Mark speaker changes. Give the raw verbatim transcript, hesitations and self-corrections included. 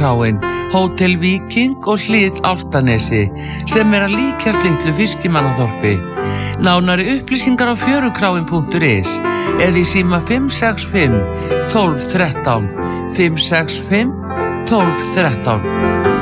Speaker 1: Fjörukráin, Hótel Víking og Hlið Álftanesi sem er að líkjast litlu fiskimannaþorpi. Nánari upplýsingar á fjörukráin punktur is eða í síma fimm sex fimm tólf þrettán fimm sex fimm tólf þrettán.